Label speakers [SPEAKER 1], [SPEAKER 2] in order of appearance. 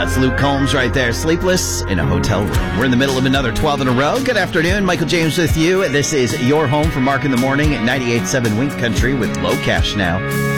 [SPEAKER 1] That's Luke Combs right there, Sleepless in a Hotel Room. We're in the middle of another 12 in a row. Good afternoon, Michael James with you. This is your home for Mark in the Morning at 98.7 Wink Country with Low Cash now.